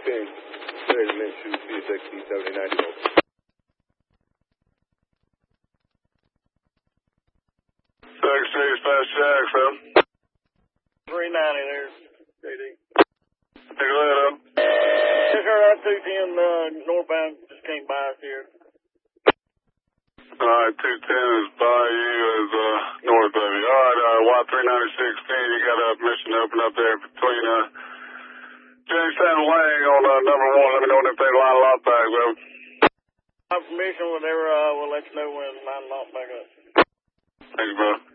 10, 30 minutes, shoot CSXT 7090. Street, Fast Jack, man. 390 there, JD. Take a look up. Yes, sir, I-210 northbound just came by us here. Alright, 210 is by you as north of you. Alright, Y39610, you got a mission to open up there between James and Lang on number 1. Let me know when they line lock back, bro. Permission, whatever, we'll let you know when line lock back up. Thank you, bro.